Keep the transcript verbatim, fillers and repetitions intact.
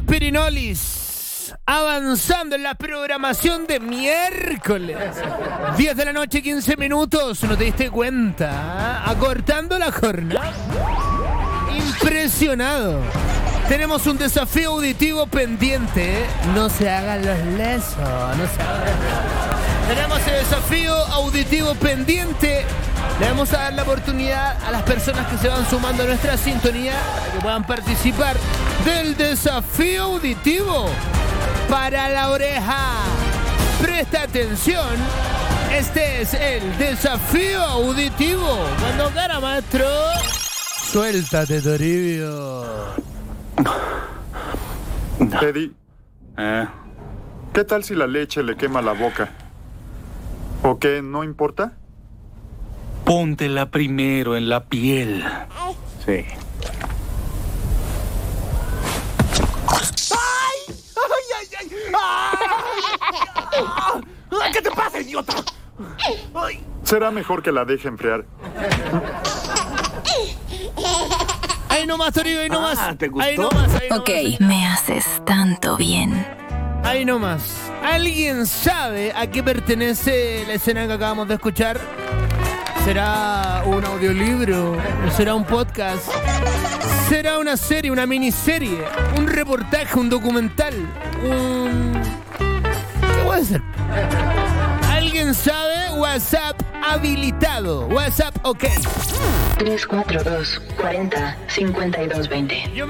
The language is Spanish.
Pirinolis, avanzando en la programación de miércoles. diez de la noche, quince minutos. ¿No te diste cuenta? Acortando la jornada. Impresionado. Tenemos un desafío auditivo pendiente. No se hagan los lesos. No se hagan. Tenemos el desafío auditivo pendiente. Le vamos a dar la oportunidad a las personas que se van sumando a nuestra sintonía para que puedan participar del desafío auditivo para la oreja. Presta atención. Este es el desafío auditivo. Cuando cara, maestro. Suéltate, Toribio. Eddie, ¿Eh? ¿qué tal si la leche le quema la boca? ¿O qué? ¿No importa? Póntela primero en la piel. Sí. ¡Ay! ¡Ay, ay, ay! ¿Qué te pasa, idiota? ¡Ay! Será mejor que la deje enfriar. Ahí nomás, Toribio, ahí nomás. Ah, ¿te gustó? Ahí nomás, ahí nomás. Ok, me haces tanto bien. Ahí nomás. ¿Alguien sabe a qué pertenece la escena que acabamos de escuchar? ¿Será un audiolibro? ¿Será un podcast? ¿Será una serie, una miniserie? ¿Un reportaje, un documental? ¿Un... ¿Qué puede ser? ¿Alguien sabe? WhatsApp habilitado. WhatsApp, ok. tres cuatro dos, cuarenta, cincuenta y dos, veinte. Yo